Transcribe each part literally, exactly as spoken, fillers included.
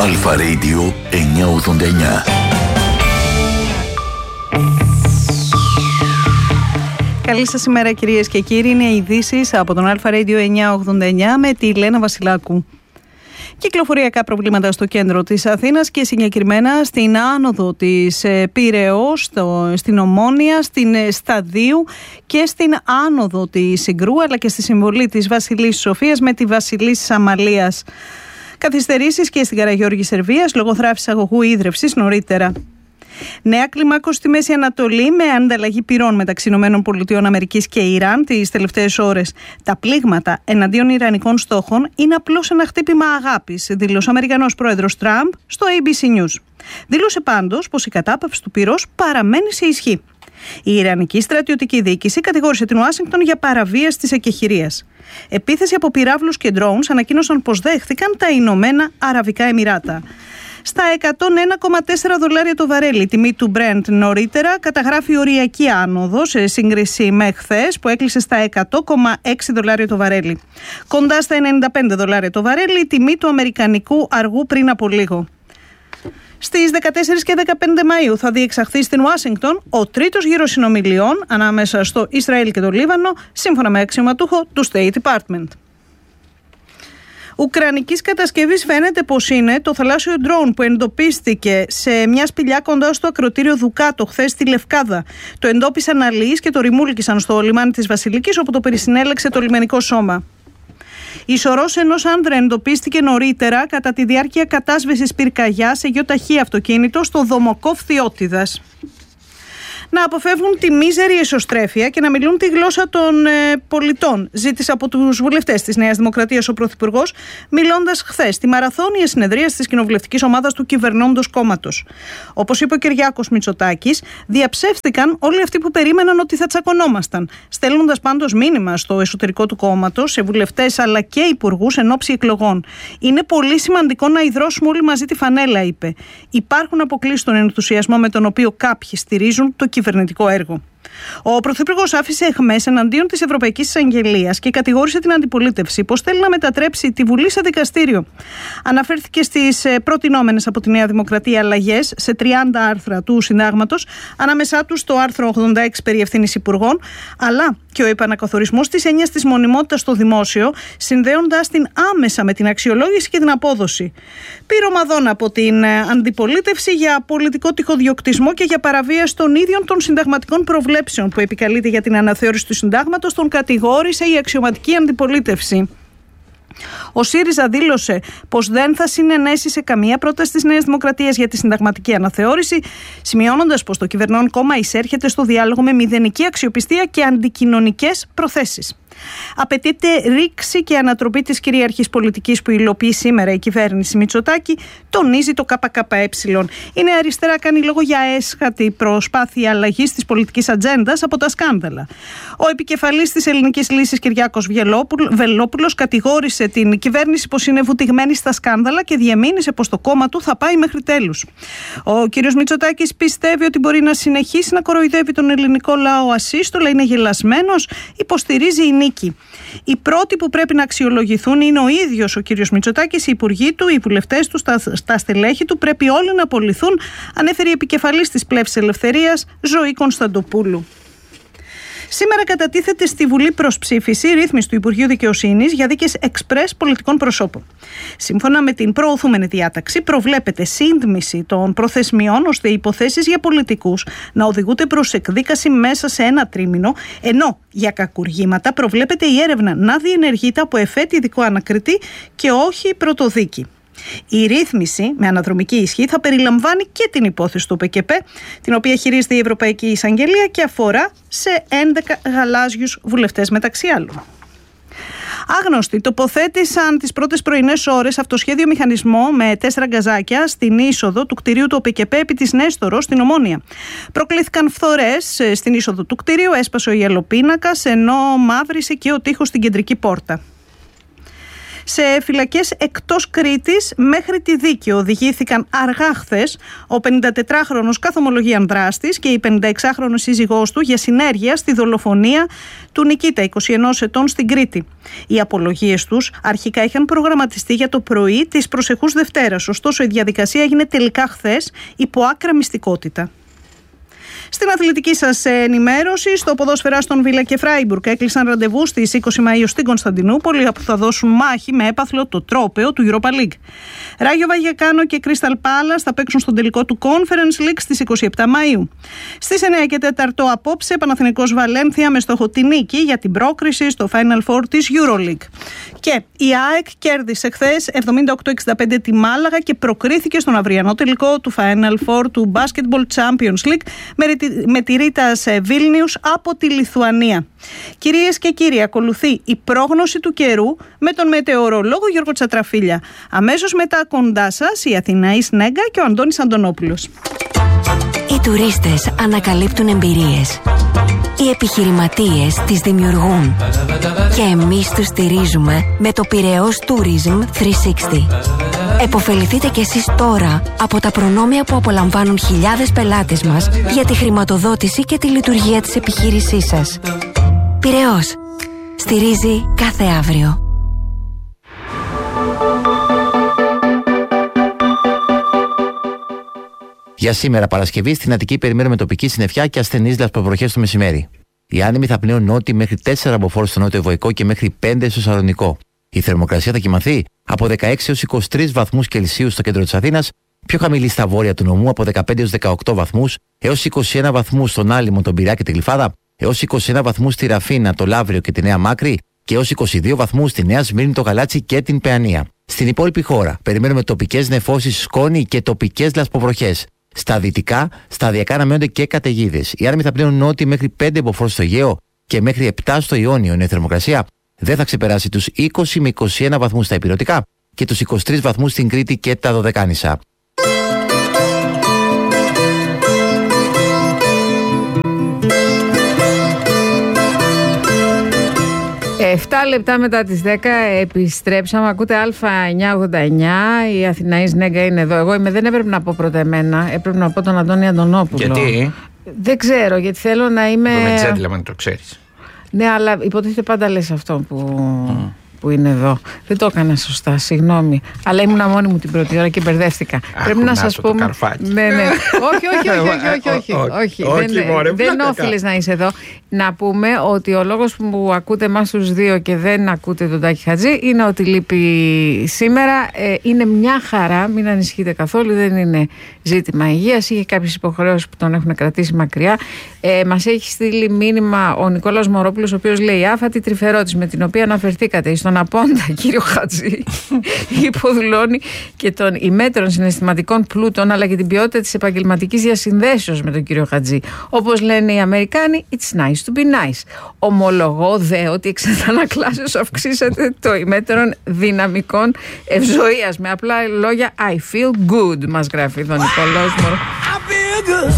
Αλφα Radio εννιακόσια ογδόντα εννιά. Καλή σας ημέρα κυρίες και κύριοι, είναι οι ειδήσεις από τον Αλφα Radio εννιακόσια ογδόντα εννιά με τη Λένα Βασιλάκου. Κυκλοφοριακά προβλήματα στο κέντρο της Αθήνας και συγκεκριμένα στην άνοδο της Πειραιώς, στην Ομόνια, στην Σταδίου και στην άνοδο της Συγκρού, αλλά και στη συμβολή της Βασιλής Σοφίας με τη Βασιλής Αμαλίας. Καθυστερήσεις και στην Καραγιώργη Σερβίας λόγω θράψης αγωγού ίδρευσης νωρίτερα. Νέα κλιμάκωση στη Μέση Ανατολή με ανταλλαγή πυρών μεταξύ ΗΠΑ και Ιράν τις τελευταίες ώρες. Τα πλήγματα εναντίον ιρανικών στόχων είναι απλώς ένα χτύπημα αγάπης, δήλωσε ο Αμερικανός πρόεδρος Τραμπ στο έι μπι σι News. Δήλωσε πάντως πως η κατάπαυση του πυρός παραμένει σε ισχύ. Η Ιρανική στρατιωτική διοίκηση κατηγόρησε την Ουάσιγκτον για παραβίαση της εκεχηρίας. Επίθεση από πυράβλους και drones ανακοίνωσαν πως δέχθηκαν τα Ηνωμένα Αραβικά Εμιράτα. Στα εκατόν ένα κόμμα τέσσερα δολάρια το βαρέλι, η τιμή του Brent νωρίτερα καταγράφει οριακή άνοδο σε σύγκριση με χθες που έκλεισε στα εκατό κόμμα έξι δολάρια το βαρέλι. Κοντά στα ενενήντα πέντε δολάρια το βαρέλι, η τιμή του αμερικανικού αργού πριν από λίγο. Στις δεκατέσσερις και δεκαπέντε Μαΐου θα διεξαχθεί στην Ουάσιγκτον ο τρίτος γύρος συνομιλιών ανάμεσα στο Ισραήλ και το Λίβανο, σύμφωνα με αξιωματούχο του State Department. Ουκρανικής κατασκευής φαίνεται πως είναι το θαλάσσιο ντρόουν που εντοπίστηκε σε μια σπηλιά κοντά στο ακροτήριο Δουκάτο χθες στη Λευκάδα. Το εντόπισαν αλλοίς και το ρημούλκησαν στο λιμάνι της Βασιλικής, όπου το περισυνέλεξε το λιμενικό σώμα. Η σωρός ενός άνδρα εντοπίστηκε νωρίτερα κατά τη διάρκεια κατάσβεσης πυρκαγιάς σε γεωταχή αυτοκίνητο στο Δομοκόφ Θειότιδας. Να αποφεύγουν τη μίζερη εσωστρέφεια και να μιλούν τη γλώσσα των ε, πολιτών, ζήτησε από τους βουλευτές της Νέας Δημοκρατίας ο Πρωθυπουργός, μιλώντας χθες στη μαραθώνια συνεδρίαση της κοινοβουλευτικής ομάδας του κυβερνώντος κόμματος. Όπως είπε ο Κυριάκος Μητσοτάκης, διαψεύστηκαν όλοι αυτοί που περίμεναν ότι θα τσακωνόμασταν, στέλνοντας πάντως μήνυμα στο εσωτερικό του κόμματος, σε βουλευτές αλλά και υπουργούς εν ώψη εκλογών. Είναι πολύ σημαντικό να ιδρώσουμε όλοι μαζί τη φανέλα, είπε. Υπάρχουν αποκλείσει στον ενθουσιασμό με τον οποίο κάποιοι στηρίζουν το κυβερνητικό έργο. Ο Πρωθυπουργός άφησε αιχμές εναντίον της Ευρωπαϊκής Εισαγγελίας και κατηγόρησε την αντιπολίτευση πως θέλει να μετατρέψει τη Βουλή σε δικαστήριο. Αναφέρθηκε στις προτινόμενες από τη Νέα Δημοκρατία αλλαγές σε τριάντα άρθρα του Συντάγματος, ανάμεσά τους το άρθρο ογδόντα έξι περί ευθύνης υπουργών, αλλά και ο επανακαθορισμός της έννοιας της μονιμότητας στο δημόσιο, συνδέοντας την άμεσα με την αξιολόγηση και την απόδοση. Πυρομαδών από την αντιπολίτευση για πολιτικό τυχοδιοκτισμό και για παραβίαση των ίδιων των συνταγματικών προβλέψεων που επικαλείται για την αναθεώρηση του συντάγματος, τον κατηγόρησε η αξιωματική αντιπολίτευση. Ο ΣΥΡΙΖΑ δήλωσε πως δεν θα συνενέσει σε καμία πρόταση της Νέας Δημοκρατίας για τη συνταγματική αναθεώρηση, σημειώνοντας πως το κυβερνών κόμμα εισέρχεται στο διάλογο με μηδενική αξιοπιστία και αντικοινωνικές προθέσεις. Απαιτείται ρήξη και ανατροπή της κυρίαρχης πολιτικής που υλοποιεί σήμερα η κυβέρνηση Μητσοτάκη, τονίζει το ΚΚΕ. Η Νέα Αριστερά κάνει λόγο για έσχατη προσπάθεια αλλαγής της πολιτικής ατζέντας από τα σκάνδαλα. Ο επικεφαλής της Ελληνικής Λύσης Κυριάκος Βελόπουλος κατηγόρησε την κυβέρνηση πως είναι βουτυγμένη στα σκάνδαλα και διεμήνυσε πως το κόμμα του θα πάει μέχρι τέλους. Ο κ. Μητσοτάκης πιστεύει ότι μπορεί να συνεχίσει να κοροϊδεύει τον ελληνικό λαό ασύστολα, είναι γελασμένος, υποστηρίζει η νίκη. Οι πρώτοι που πρέπει να αξιολογηθούν είναι ο ίδιος ο κύριος Μητσοτάκης, οι υπουργοί του, οι βουλευτές του, τα, τα στελέχη του. Πρέπει όλοι να απολυθούν, ανέφερε η επικεφαλής της Πλεύσης Ελευθερίας, Ζωή Κωνσταντοπούλου. Σήμερα κατατίθεται στη Βουλή προς ψήφιση ρύθμιση του Υπουργείου Δικαιοσύνης για δίκες εξπρές πολιτικών προσώπων. Σύμφωνα με την προωθούμενη διάταξη, προβλέπεται σύντμηση των προθεσμιών ώστε οι υποθέσεις για πολιτικούς να οδηγούνται προς εκδίκαση μέσα σε ένα τρίμηνο, ενώ για κακουργήματα προβλέπεται η έρευνα να διενεργείται από εφέτη ειδικό ανακριτή και όχι πρωτοδίκη. Η ρύθμιση με αναδρομική ισχύ θα περιλαμβάνει και την υπόθεση του ΟΠΕΚΕΠ, την οποία χειρίζεται η Ευρωπαϊκή Εισαγγελία και αφορά σε έντεκα γαλάζιους βουλευτές μεταξύ άλλων. Άγνωστοι τοποθέτησαν τις πρώτες πρωινές ώρες αυτοσχέδιο μηχανισμό με τέσσερα γκαζάκια στην είσοδο του κτηρίου του ΟΠΕΚΕΠ επί της Νέστορος στην Ομόνια. Προκλήθηκαν φθορές στην είσοδο του κτηρίου, έσπασε ο ιελοπίνακας, ενώ μαύρισε και ο τοίχος στην κεντρική πόρτα. σε φυλακές εκτός Κρήτης μέχρι τη δίκη. Οδηγήθηκαν αργά χθες ο πενηντατετράχρονος καθομολογίαν δράστης και η πενηνταεξάχρονος σύζυγός του για συνέργεια στη δολοφονία του Νικήτα, είκοσι ενός ετών, στην Κρήτη. Οι απολογίες τους αρχικά είχαν προγραμματιστεί για το πρωί της προσεχούς Δευτέρας, ωστόσο η διαδικασία έγινε τελικά χθες υπό άκρα μυστικότητα. Στην αθλητική σας ενημέρωση, στο ποδόσφαιρα στον Βίλα και Φράιμπουργκ έκλεισαν ραντεβού στις είκοσι Μαΐου στην Κωνσταντινούπολη, που θα δώσουν μάχη με έπαθλο το τρόπαιο του Europa League. Ράγιο Βαγεκάνο και Crystal Palace θα παίξουν στον τελικό του Conference League στις είκοσι επτά Μαΐου. Στις εννιά και τέσσερα απόψε, Παναθηναϊκός Βαλένθια με στόχο τη νίκη για την πρόκριση στο Final Four της EuroLeague. Και η ΑΕΚ κέρδισε χθες εβδομήντα οκτώ εξήντα πέντε τη Μάλαγα και προκρίθηκε στον αυριανό τελικό του Final Four του Basketball Champions League με τη Ρίτας Βίλνιους από τη Λιθουανία. Κυρίες και κύριοι, ακολουθεί η πρόγνωση του καιρού με τον μετεωρολόγο Γιώργο Τσατραφίλια. Αμέσως μετά κοντά σας η Αθηναής Νέγκα και ο Αντώνης Αντωνόπουλος. Οι τουρίστες ανακαλύπτουν εμπειρίες. Οι επιχειρηματίες τις δημιουργούν. Και εμείς τους στηρίζουμε με το Πειραιώς Tourism τριακόσια εξήντα. Εποφεληθείτε κι εσείς τώρα από τα προνόμια που απολαμβάνουν χιλιάδες πελάτες μας για τη χρηματοδότηση και τη λειτουργία της επιχείρησής σας. Πειραιώς. Στηρίζει κάθε αύριο. Για σήμερα Παρασκευή στην Αττική περιμένουμε τοπική συννεφιά και ασθενείς λασποβροχές το μεσημέρι. Οι άνεμοι θα πνέουν νότιοι μέχρι τέσσερα μποφόρ στο νότιο Ευωικό και μέχρι πέντε στο Σαλονικό. Η θερμοκρασία θα κυμανθεί από δεκαέξι έως είκοσι τρεις βαθμούς Κελσίου στο κέντρο της Αθήνας, πιο χαμηλή στα βόρεια του νομού από δεκαπέντε έως δεκαοκτώ βαθμούς, έως είκοσι ένα βαθμούς στον Άλυμο, τον Πειραιά και τη Γλυφάδα, έως είκοσι ένα βαθμούς στη Ραφίνα, το Λαύριο και τη Νέα Μάκρη και έως είκοσι δύο βαθμούς στη Νέα Σμύρνη, το Γαλάτσι και την Παιανία. Στην υπόλοιπη χώρα περιμένουμε τοπικές νεφώσεις, σκόνη και τοπικές λασποβροχές. Στα δυτικά, σταδιακά αναμένονται και καταιγίδες. Οι άνεμοι θα πνέουν νότιοι μέχρι πέντε μποφόρ στο Αιγαίο και μέχρι επτά στο Ιόνιο, ενώ η θερμοκρασία δεν θα ξεπεράσει τους είκοσι με είκοσι ένα βαθμούς στα ηπειρωτικά και τους είκοσι τρεις βαθμούς στην Κρήτη και τα Δωδεκάνησα. Επτά λεπτά μετά τις δέκα επιστρέψαμε. Ακούτε Α εννιακόσια ογδόντα εννιά. Η Αθηναής Νέγκα είναι εδώ. Εγώ είμαι, δεν έπρεπε να πω πρώτα εμένα. Έπρεπε να πω τον Αντώνη Αντωνόπουλο. Γιατί? Δεν ξέρω, γιατί θέλω να είμαι. Με τζέντλεμαν, το ξέρεις. Ναι, αλλά υποτίθεται πάντα λες αυτό που, mm. που είναι εδώ. Δεν το έκανα σωστά, συγγνώμη. Αλλά ήμουνα μόνη μου την πρώτη ώρα και μπερδεύτηκα. Αχ, πρέπει να σας πούμε. Ναι, ναι. όχι, όχι, όχι, όχι, όχι, όχι. Δεν, δεν όφιλες να είσαι εδώ. Να πούμε ότι ο λόγος που ακούτε εμάς τους δύο και δεν ακούτε τον Τάκη Χατζή είναι ότι λείπει σήμερα. Ε, είναι μια χαρά, μην ανησυχείτε καθόλου, δεν είναι ζήτημα υγείας. Είχε κάποιες υποχρεώσεις που τον έχουν κρατήσει μακριά. Ε, μας έχει στείλει μήνυμα ο Νικόλαος Μωρόπουλος, ο οποίος λέει: άφατη τρυφερότης με την οποία αναφερθήκατε στον απόντα κύριο Χατζή υποδουλώνει και των ημέτρων συναισθηματικών πλούτων, αλλά και την ποιότητα της επαγγελματικής διασυνδέσεως με τον κύριο Χατζή. Όπως λένε οι Αμερικάνοι, it's nice to be nice. Ομολογώ δε ότι εξ αντανακλάσεως αυξήσατε το ημέτρον δυναμικών ευζοίας. Με απλά λόγια, I feel good, μας γράφει εδώ Νικόλαος Μωρόπουλος.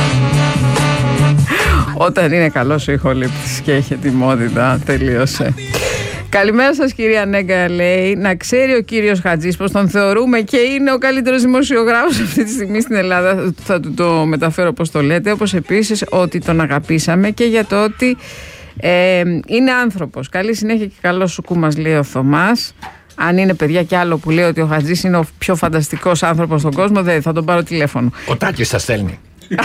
Όταν είναι καλός ο ηχολήπτης και έχει ετοιμότητα, τελείωσε. Καλημέρα σας κυρία Νέγκα, λέει. Να ξέρει ο κύριος Χατζής πως τον θεωρούμε και είναι ο καλύτερος δημοσιογράφος αυτή τη στιγμή στην Ελλάδα. Θα του το μεταφέρω όπως το λέτε. Όπως επίσης ότι τον αγαπήσαμε και για το ότι ε, είναι άνθρωπος. Καλή συνέχεια και καλό σουκού, μας λέει ο Θωμάς. Αν είναι παιδιά κι άλλο που λέει ότι ο Χατζής είναι ο πιο φανταστικός άνθρωπος στον κόσμο, δεν θα τον πάρω τηλέφωνο. Ο Τάκης θα στέλνει.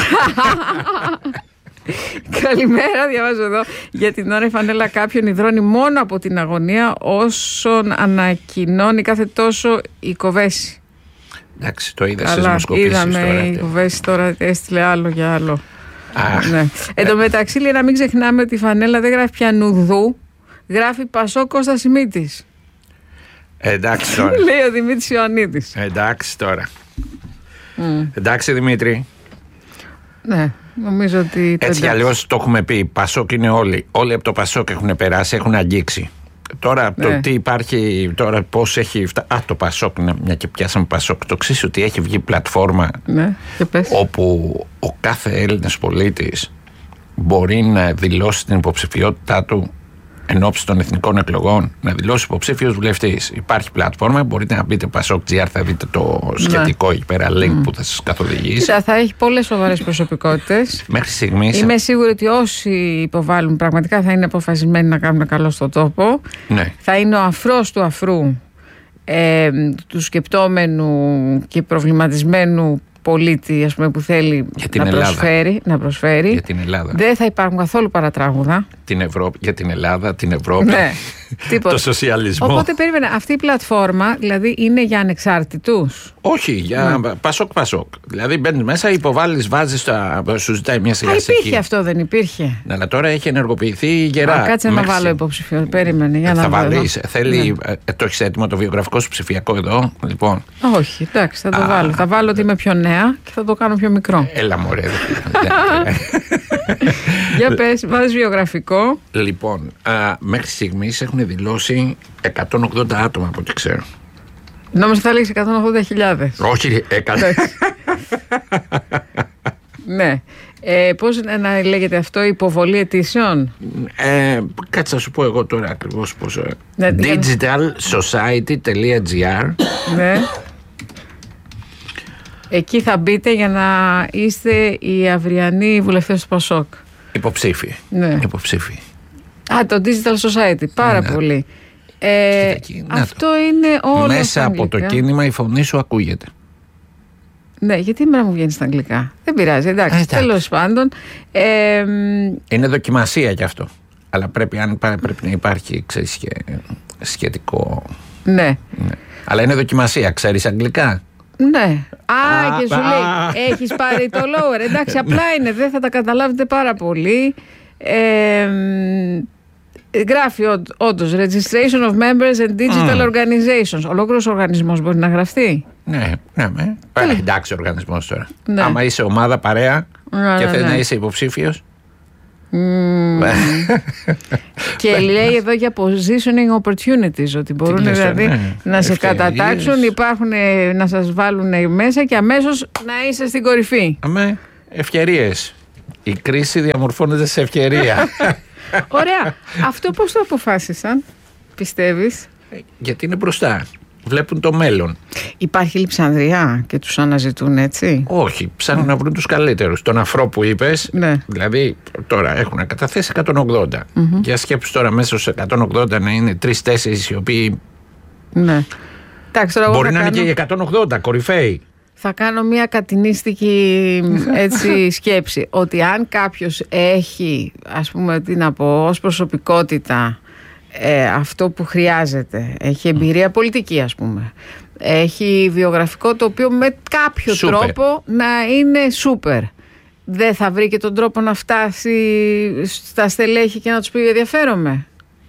Καλημέρα, διαβάζω εδώ. Για την ώρα η φανέλα κάποιον υδρώνει μόνο από την αγωνία όσον ανακοινώνει κάθε τόσο η Κοβέση. Εντάξει, το είδα στις δημοσκοπήσεις. Είδαμε τώρα, η Κοβέση τώρα έστειλε άλλο για άλλο. Αχ, ναι. Εν τω μεταξύ λέει να μην ξεχνάμε ότι η φανέλα δεν γράφει πια Νουδού, γράφει Πασό Κώστα Σιμίτης. Εντάξει τώρα. Λέει ο Δημήτρης Ιωαννίδης. Εντάξει τώρα. Mm. Εντάξει Δημήτρη. Ναι. Νομίζω ότι έτσι κι αλλιώς το έχουμε πει. Πασόκ είναι όλοι. Όλοι από το Πασόκ έχουν περάσει, έχουν αγγίξει. Τώρα ναι. Το τι υπάρχει, τώρα πώς έχει φτάσει. Α, το Πασόκ, μια και πιάσαμε Πασόκ. Το ξέρεις ότι έχει βγει πλατφόρμα ναι, όπου ο κάθε Έλληνας πολίτης μπορεί να δηλώσει την υποψηφιότητά του εν ώψη των εθνικών εκλογών να δηλώσει υποψήφιος βουλευτής. Υπάρχει πλατφόρμα, μπορείτε να μπείτε Πασόκ τζι άρ, θα δείτε το σχετικό εκεί πέρα link mm. που θα σας καθοδηγήσει. Κοίτα, θα έχει πολλές σοβαρές προσωπικότητες. Μέχρι στιγμής. Είμαι σίγουρη ότι όσοι υποβάλλουν πραγματικά θα είναι αποφασισμένοι να κάνουν καλό στον τόπο. Ναι. Θα είναι ο αφρός του αφρού ε, του σκεπτόμενου και προβληματισμένου πολίτη, ας πούμε, που θέλει να προσφέρει, να προσφέρει. Για την Ελλάδα. Δεν θα υπάρχουν καθόλου παρατράγουδα. Την Ευρώπη, για την Ελλάδα, την Ευρώπη, ναι, το σοσιαλισμό. Οπότε περίμενε, αυτή η πλατφόρμα δηλαδή είναι για ανεξάρτητους. Όχι, για ναι. Πασόκ Πασόκ. Δηλαδή μπαίνεις μέσα, υποβάλλεις, βάζεις, σου ζητάει μια σειρά. Υπήρχε αυτό, δεν υπήρχε. Ναι, αλλά τώρα έχει ενεργοποιηθεί γερά. Α, κάτσε να βάλω υποψηφίο. Περίμενε. Για θα να βάλεις, θέλει, ναι. ε, το έχεις έτοιμο το βιογραφικό σου ψηφιακό εδώ, λοιπόν. Όχι, εντάξει, θα το Α, βάλω. Θα βάλω ότι είμαι πιο νέα και θα το κάνω πιο μικρό. Έλα μωρέ. Για πες, βάζεις βιογραφικό. Λοιπόν, α, μέχρι στιγμής έχουν δηλώσει εκατόν ογδόντα άτομα από ό,τι ξέρω. Νόμιζα θα λέγεις εκατόν ογδόντα χιλιάδες. Όχι, εκατό. Ναι. Ε, πώς να λέγεται αυτό, υποβολή αιτήσεων. Ε, κάτσε να σου πω εγώ τώρα ακριβώς πώς. Ναι, digital society τελεία τζι άρ. Ναι. Εκεί θα μπείτε για να είστε οι αυριανοί βουλευτές του Πασόκ. Υποψήφοι. Ναι. Υποψήφοι. Α, το Digital Society. Πάρα ναι. πολύ. Ε, εκεί, αυτό το. Είναι όλο μέσα από το κίνημα η φωνή σου ακούγεται. Ναι, γιατί σήμερα μου βγαίνει στα αγγλικά. Δεν πειράζει, εντάξει. εντάξει. Τέλος πάντων. Ε, είναι δοκιμασία κι αυτό. Αλλά πρέπει, αν, πρέπει να υπάρχει, ξέρεις, σχετικό. Ναι. ναι. Αλλά είναι δοκιμασία. Ξέρεις αγγλικά. Ναι. Α, α, και σου α, λέει, α. έχεις πάρει το lower. Εντάξει, απλά είναι, δεν θα τα καταλάβετε πάρα πολύ. Ε, γράφει όντως Registration of Members and Digital mm. Organizations. Ολόκληρος οργανισμός μπορεί να γραφτεί. Ναι, ναι, ναι. Πέρα, εντάξει, οργανισμός τώρα. Ναι. Άμα είσαι ομάδα, παρέα ναι, και ναι, θέλει ναι. να είσαι υποψήφιος. Mm. Και λέει εδώ για positioning opportunities, ότι μπορούν δηλαδή ναι, να σε κατατάξουν, υπάρχουν, να σας βάλουν μέσα και αμέσως να είσαι στην κορυφή. Αμέ, ευκαιρίες. Η κρίση διαμορφώνεται σε ευκαιρία. Ωραία. Αυτό πώς το αποφάσισαν, πιστεύεις? Γιατί είναι μπροστά. Βλέπουν το μέλλον. Υπάρχει λειψανδριά και τους αναζητούν έτσι? Όχι, ψάχνουν mm. να βρουν τους καλύτερους. Τον αφρό που είπες, ναι. δηλαδή τώρα έχουν καταθέσει εκατόν ογδόντα. Mm-hmm. Για σκέψου τώρα μέσα στους εκατόν ογδόντα να είναι τρεις-τέσσερις οι οποίοι. Ναι. Εντάξει, τώρα μπορεί να κάνω... είναι και οι εκατόν ογδόντα κορυφαίοι. Θα κάνω μια κατηνίστικη έτσι, σκέψη. Ότι αν κάποιος έχει, ας πούμε, τι να πω, ως προσωπικότητα. Ε, αυτό που χρειάζεται. Έχει εμπειρία πολιτική, ας πούμε. Έχει βιογραφικό το οποίο με κάποιο super. τρόπο να είναι σούπερ. Δεν θα βρει και τον τρόπο να φτάσει στα στελέχη και να τους πει ενδιαφέρομαι?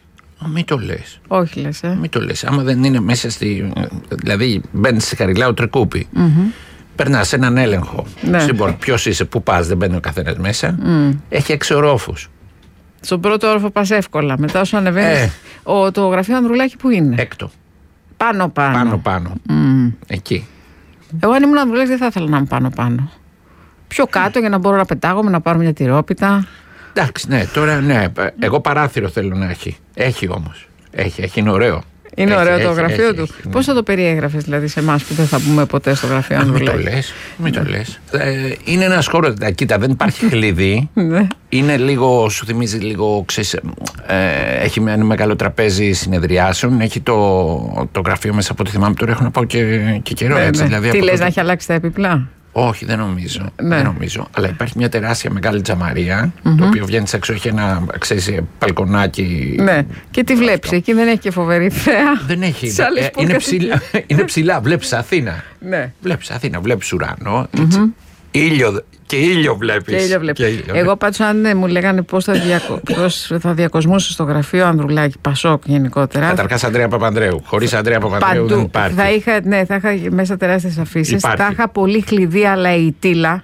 Μην το λες. Όχι λες, ε. Μην το λες. Άμα δεν είναι μέσα στη. Δηλαδή μπαίνεις στη Χαριλάου Τρικούπη. Mm-hmm. Περνάς έναν έλεγχο. Ναι. Ποιος είσαι, πού πας, δεν μπαίνει ο καθένας μέσα. Mm. Έχει έξι ορόφους. Στον πρώτο όροφο πας εύκολα. Μετά όσο ανεβαίνεις. Ε. Ο, το γραφείο Ανδρουλάκη που είναι? Έκτο. Πάνω πάνω. Πάνω πάνω. Mm. Εκεί. Εγώ αν ήμουν Ανδρουλάκη δεν θα ήθελα να είμαι πάνω πάνω. Πιο κάτω για να μπορώ να πετάγομαι, να πάρω μια τυρόπιτα. Εντάξει, ναι, τώρα ναι. Εγώ παράθυρο θέλω να έχει. Έχει όμως. Έχει, έχει, είναι ωραίο. Είναι έχει, ωραίο έχει, το γραφείο έχει, του. έχει, πώς θα το περιέγραφες δηλαδή σε εμάς που δεν θα πούμε ποτέ στο γραφείο Ανδρουλάκη? Μην το λες, μην το λες. Ε, είναι ένας χώρος, κοίτα, δεν υπάρχει κλειδί. Ναι. Είναι λίγο, σου θυμίζει λίγο, ξέρεις, ε, έχει ένα μεγάλο τραπέζι συνεδριάσεων. Έχει το, το γραφείο μέσα από ό,τι θυμάμαι. Τώρα έχω να πάω και, και καιρό. Ναι, έτσι, ναι. δηλαδή, τι λες, το... να έχει αλλάξει τα επιπλά? Όχι, δεν νομίζω, ναι. δεν νομίζω. Αλλά υπάρχει μια τεράστια μεγάλη τζαμαρία, mm-hmm. το οποίο βγαίνει έξω, έχει ένα, ξέρεις, παλκονάκι. Ναι, και τι βλέπεις εκεί? Δεν έχει και φοβερή θέα. Δεν έχει. Ε, είναι, ψηλά, είναι ψηλά, βλέπεις Αθήνα. Ναι. Βλέπεις Αθήνα, βλέπεις ουρανό. Mm-hmm. Ήλιο, και ήλιο βλέπεις. Και ήλιο βλέπεις. Και ήλιο, εγώ ναι. πάντως αν ναι, μου λέγανε πώς θα, διακο... πώς θα διακοσμούσε στο γραφείο Ανδρουλάκη, Πασόκ γενικότερα. Καταρχάς Ανδρέα Παπανδρέου. Χωρίς Ανδρέα Παπανδρέου παντού, δεν υπάρχει. Θα είχα, ναι, θα είχα μέσα τεράστιες αφήσεις. Θα είχα πολύ κλειδί, αλλά η τίλα.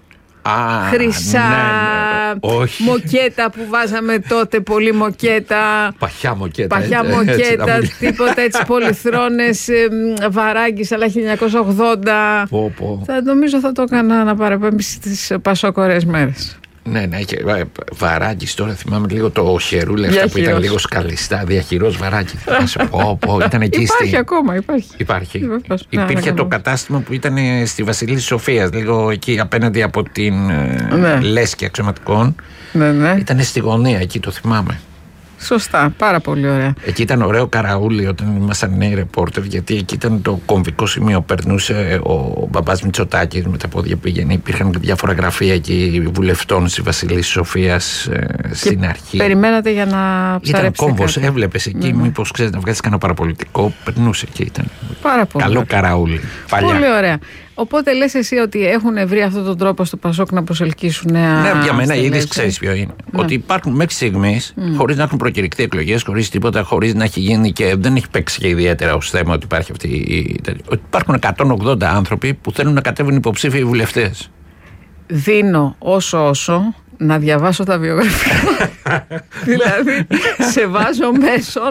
Α, χρυσά ναι, ναι, ναι. μοκέτα που βάζαμε τότε, πολύ μοκέτα. Παχιά μοκέτα. Παχιά έτσι, μοκέτα, έτσι, τίποτα έτσι πολυθρόνες, Βαράγκης, αλλά χίλια εννιακόσια ογδόντα. Πω, πω. Θα νομίζω θα το έκανα να παραπέμψει στις πασόκορες μέρες. Ναι, ναι, και Βαράκης τώρα θυμάμαι λίγο το Χερούλε αυτά που ήταν λίγο σκαλιστά. Διαχειρός Βαράκη. πω, πω, ήταν εκεί υπάρχει στη... ακόμα, υπάρχει. Υπάρχει. Βεβαίως. Υπήρχε ναι, το κατάστημα που ήταν στη Βασιλής Σοφίας, λίγο εκεί απέναντι από την ναι. Λέσχη Αξιωματικών. Ναι, ναι. Ήταν στη γωνία, εκεί το θυμάμαι. Σωστά, πάρα πολύ ωραία. Εκεί ήταν ωραίο καραούλι όταν ήμασταν νέοι ρεπόρτερ, γιατί εκεί ήταν το κομβικό σημείο. Περνούσε ο μπαμπάς Μητσοτάκης με τα πόδια πήγαινε. Υπήρχαν διάφορα γραφεία εκεί βουλευτών στη Βασιλής Σοφίας ε, στην αρχή. Περιμένατε για να ψαρέψετε. Ήταν κόμβος, έβλεπες εκεί, ναι. Μήπως ξέρεις να βγάλεις κανένα παραπολιτικό. Περνούσε εκεί, ήταν. Πάρα πολύ. Καλό καραούλι. Παλιά. Πολύ ωραία. Οπότε λες εσύ ότι έχουν βρει αυτόν τον τρόπο στο Πασόκ να προσελκύσουν νέα. Ναι, για μένα ήδη ξέρεις ποιο είναι. Ναι. Ότι υπάρχουν μέχρι στιγμής, mm. χωρίς να έχουν προκηρυχθεί εκλογές, χωρίς τίποτα, χωρίς να έχει γίνει και δεν έχει παίξει και ιδιαίτερα ως θέμα ότι υπάρχει αυτή η. Ότι υπάρχουν εκατόν ογδόντα άνθρωποι που θέλουν να κατέβουν υποψήφιοι βουλευτές. Δίνω όσο όσο να διαβάσω τα βιογραφικά. Δηλαδή σε βάζω μέσον.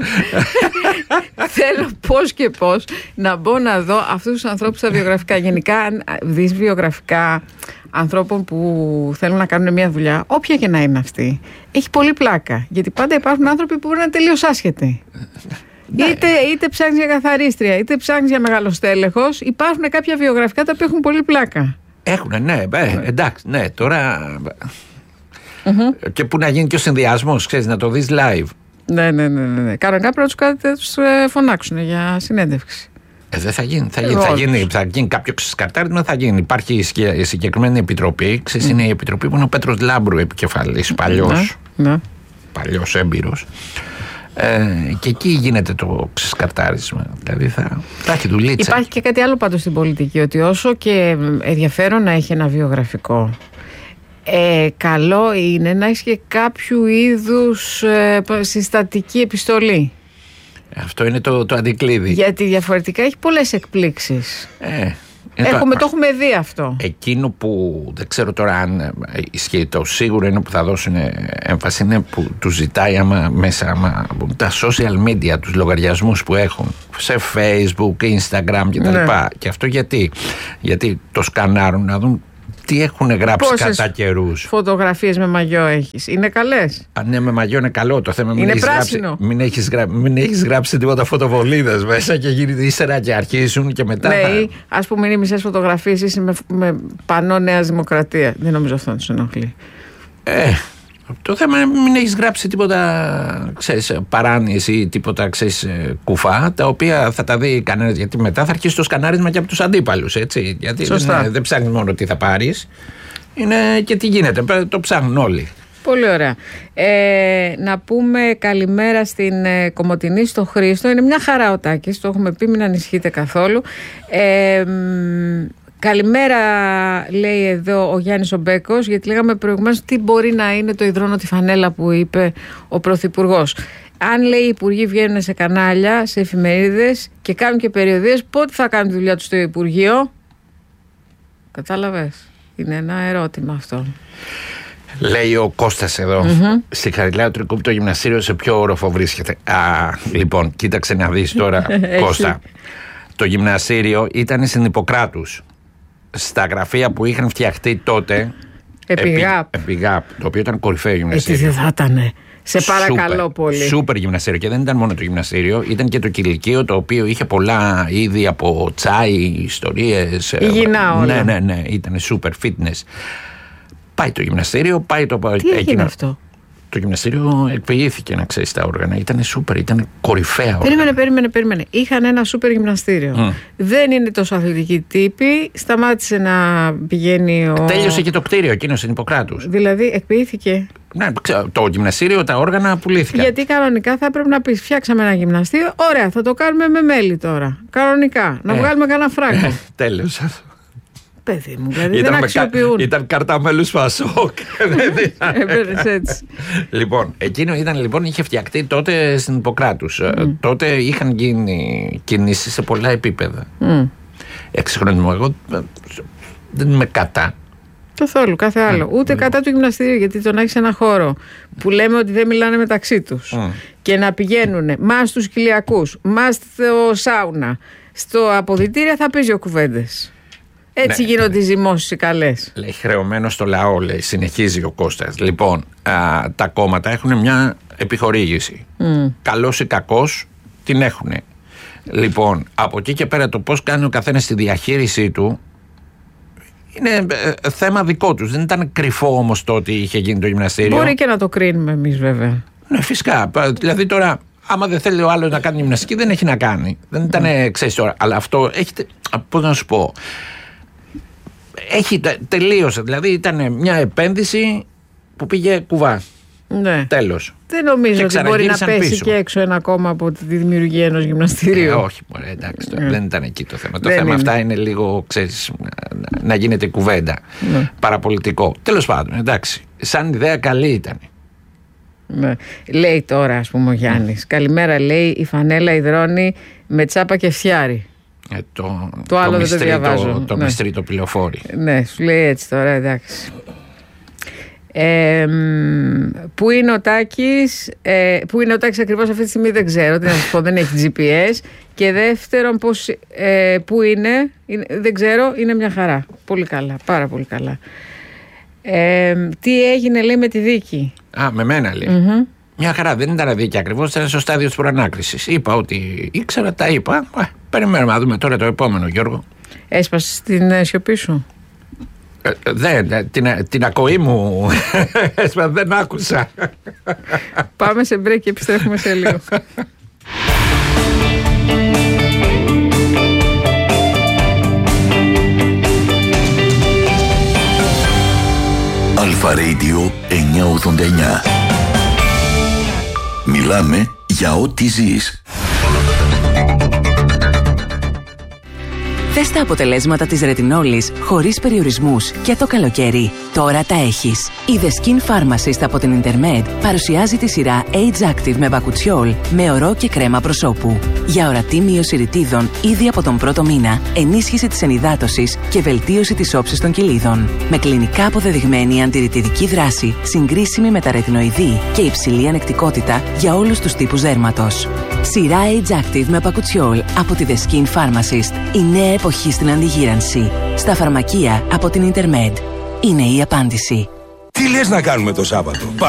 Θέλω πώς και πώς να μπω να δω αυτούς τους ανθρώπους στα βιογραφικά. Γενικά αν δεις βιογραφικά ανθρώπων που θέλουν να κάνουν μια δουλειά, όποια και να είναι αυτή, έχει πολύ πλάκα. Γιατί πάντα υπάρχουν άνθρωποι που μπορεί να είναι τελείως άσχετοι. Ναι. Είτε, είτε ψάχνεις για καθαρίστρια, είτε ψάχνεις για μεγαλοστέλεχος. Υπάρχουν κάποια βιογραφικά τα οποία έχουν πολύ πλάκα. Έχουνε, ναι, ε, εντάξει, ναι, τώρα. Mm-hmm. Και που να γίνει και ο συνδυασμός, ξέρεις, να το δεις live. Ναι, ναι, ναι, ναι. Κανονικά πρέπει να τους φωνάξουν για συνέντευξη. Ε, δεν θα γίνει. Θα γίνει, θα γίνει, θα γίνει κάποιο ξεσκαρτάρισμα, θα γίνει. Υπάρχει η συγκεκριμένη επιτροπή. Ξέρεις, mm. είναι η επιτροπή που είναι ο Πέτρος Λάμπρου επικεφαλής, παλιός. Ναι, ναι. Παλιός έμπειρος. Ε, και εκεί γίνεται το ξεσκαρτάρισμα. Δηλαδή θα, θα έχει δουλίτσα. Υπάρχει και κάτι άλλο πάντως στην πολιτική, ότι όσο και ενδιαφέρον να έχει ένα βιογραφικό, Ε, καλό είναι να έχει και κάποιο είδους ε, συστατική επιστολή. Αυτό είναι το, το αντικλείδι. Γιατί διαφορετικά έχει πολλές εκπλήξεις. Ε, έχουμε, το, το έχουμε δει αυτό. Εκείνο που δεν ξέρω τώρα αν ισχύει, το σίγουρο είναι που θα δώσουν έμφαση, είναι που τους ζητάει άμα, μέσα άμα, τα social media, τους λογαριασμούς που έχουν σε Facebook, Instagram κτλ. Ναι. Και αυτό γιατί, γιατί το σκανάρουν να δουν τι έχουν γράψει. Πόσες κατά καιρούς. Φωτογραφίες με μαγιό έχεις? Είναι καλές? Α, ναι, με μαγιό είναι καλό. Το θέμα είναι πράσινο. Γράψει, μην, έχεις γράψει, μην έχεις γράψει τίποτα φωτοβολίδες μέσα και γίνει ύστερα και αρχίσουν και μετά. Ναι, ή ας πούμε είναι μισές φωτογραφίες είσαι με, με πανό Νέας Δημοκρατία. Δεν νομίζω αυτό να τους ενοχλεί. Ε, το θέμα είναι μην έχεις γράψει τίποτα, ξέρεις, παράνοιες ή τίποτα, ξέρεις, κουφά, τα οποία θα τα δει κανένας, γιατί μετά θα αρχίσει το σκανάρισμα και από τους αντίπαλους, έτσι. Γιατί δεν, δεν ψάχνεις μόνο τι θα πάρεις, είναι και τι γίνεται, το ψάχνουν όλοι. Πολύ ωραία. Ε, να πούμε καλημέρα στην ε, Κομοτηνή, στο Χρήστο. Είναι μια χαρά ο Τάκης, το έχουμε πει, μην ανησυχείτε καθόλου. Ε, Καλημέρα, λέει εδώ ο Γιάννης ο Μπέκος, γιατί λέγαμε προηγουμένως τι μπορεί να είναι το υδρώνω τη φανέλα που είπε ο Πρωθυπουργός. Αν, λέει, οι υπουργοί βγαίνουν σε κανάλια, σε εφημερίδες και κάνουν και περιοδίες, πότε θα κάνουν τη δουλειά τους στο Υπουργείο? Κατάλαβες? Είναι ένα ερώτημα αυτό. Λέει ο Κώστας εδώ, mm-hmm. στη Χαριλάου Τρικούπη το γυμναστήριο σε ποιο όροφο βρίσκεται? Α, λοιπόν, κοίταξε να δεις τώρα, Κώστα. Το γυμναστήριο ήταν στην Ιπποκράτους. Στα γραφεία που είχαν φτιαχτεί τότε. Επιγάπ. Επιγάπ, το οποίο ήταν κορυφαίο γυμναστήριο. Έτσι δεν θα ήτανε. Σε παρακαλώ σούπερ, πολύ. Σούπερ γυμναστήριο. Και δεν ήταν μόνο το γυμναστήριο, ήταν και το κηλικείο, το οποίο είχε πολλά είδη από τσάι, ιστορίες. Υγιεινά όλα. Ναι, ναι, ναι. Ήταν σούπερ fitness. Πάει το γυμναστήριο, πάει το. Τι έγινε αυτό? Το γυμναστήριο εκπαιδεύτηκε, να ξέρει, τα όργανα. Ήταν σούπερ, ήταν κορυφαία όργανα. Περίμενε, περίμενε, περίμενε. Είχαν ένα σούπερ γυμναστήριο. Mm. Δεν είναι τόσο αθλητική τύπη. Σταμάτησε να πηγαίνει ο. Τέλειωσε και το κτίριο εκείνο στην Ιπποκράτους. Δηλαδή εκπαιδεύτηκε. Ναι, το γυμναστήριο, τα όργανα πουλήθηκαν. Γιατί κανονικά θα έπρεπε να πει: φτιάξαμε ένα γυμναστήριο. Ωραία, θα το κάνουμε με μέλη τώρα. Κανονικά. Να ε. βγάλουμε κανένα φράγκο. Τέλειωσε. Παιδί μου, δηλαδή ήταν, δεν αξιοποιούν. Κα, ήταν κάρτα μέλους Πασόκ. Έπαιρνες έτσι. Λοιπόν, εκείνο ήταν, λοιπόν, είχε φτιαχτεί τότε στην Ιπποκράτους. Mm. Τότε είχαν γίνει κινήσεις σε πολλά επίπεδα. Mm. Εξυγχρονισμό. Εγώ δεν είμαι κατά. Καθόλου, κάθε άλλο. Mm. Ούτε mm. κατά του γυμναστήριου, γιατί το να έχεις ένα χώρο που λέμε ότι δεν μιλάνε μεταξύ τους mm. και να πηγαίνουν μας στους κοιλιακούς, μας στο σάουνα, στο αποδυτήρια, θα πεις δύο κουβέντες. Έτσι ναι, γίνονται οι ζυμώσεις οι καλές. Λέει χρεωμένο στο λαό, λέει, συνεχίζει ο Κώστας. Λοιπόν, α, τα κόμματα έχουν μια επιχορήγηση. Mm. Καλός ή κακός την έχουν. Λοιπόν, από εκεί και πέρα το πώς κάνει ο καθένας τη διαχείρισή του είναι ε, θέμα δικό τους. Δεν ήταν κρυφό όμως το ότι είχε γίνει το γυμναστήριο. Μπορεί και να το κρίνουμε εμείς βέβαια. Ναι, φυσικά. Δηλαδή τώρα, άμα δεν θέλει ο άλλος να κάνει γυμναστική, δεν έχει να κάνει. Δεν ήταν, mm. ξέρεις τώρα. Αλλά αυτό έχει. Πώς να σου πω. Έχει, τελείωσε. Δηλαδή ήταν μια επένδυση που πήγε κουβά. Ναι. Τέλος. Δεν νομίζω ότι μπορεί να πέσει πίσω. Και έξω ένα κόμμα από τη δημιουργία ενός γυμναστηρίου. Ε, όχι, μωρέ, εντάξει. Mm. Δεν ήταν εκεί το θέμα. Το δεν θέμα είναι. Αυτά είναι λίγο, ξέρεις, να, να γίνεται κουβέντα. Mm. Παραπολιτικό. Τέλος πάντων, εντάξει. Σαν ιδέα καλή ήταν. Ναι. Λέει τώρα, ας πούμε, ο Γιάννης. Mm. Καλημέρα, λέει, η φανέλα υδρώνει με τσάπα και φτιάρι. Ε, το, το άλλο το δεν το διαβάζω. Το, το ναι. μυστρή το πυλοφόρι. Ναι, σου λέει έτσι τώρα, εντάξει. Ε, πού είναι ο Τάκης ε, Πού είναι ο Τάκης ακριβώς αυτή τη στιγμή δεν ξέρω. Τι να σας πω, δεν έχει τζι πι ες. Και δεύτερον, πώς, ε, πού είναι, είναι δεν ξέρω, είναι μια χαρά. Πολύ καλά, πάρα πολύ καλά. ε, Τι έγινε, λέει, με τη δίκη? Α, με μένα λέει. Mm-hmm. Μια χαρά, δεν ήταν δίκη ακριβώς, ήταν στο στάδιο της προανάκρισης. Είπα ότι ήξερα, τα είπα. ε, Περιμένουμε να δούμε τώρα το επόμενο, Γιώργο. Έσπασε την σιωπή σου? Ε, δεν, την, την ακοή μου δεν άκουσα. Πάμε σε break και επιστρέφουμε σε λίγο. Αλφα Radio εννιακόσια ογδόντα εννιά. Μιλάμε για ό,τι ζεις. Θες τα αποτελέσματα της ρετινόλης χωρίς περιορισμούς και το καλοκαίρι. Τώρα τα έχεις. Η The Skin Pharmacist από την Intermed παρουσιάζει τη σειρά Age Active με μπακουτσιόλ με ωρό και κρέμα προσώπου. Για ορατή μείωση ρητίδων ήδη από τον πρώτο μήνα, ενίσχυση της ενυδάτωσης και βελτίωση της όψης των κοιλίδων. Με κλινικά αποδεδειγμένη αντιρρητιδική δράση, συγκρίσιμη με τα ρετινοειδή και υψηλή ανεκτικότητα για όλους τους τύπους δέρματος. Σειρά Age Active με μπακουτσιόλ από τη The Skin Pharmacist. Η νέα εποχή στην αντιγύρανση. Στα φαρμακεία από την Intermed. Είναι η απάντηση. Τι λες να κάνουμε το Σάββατο?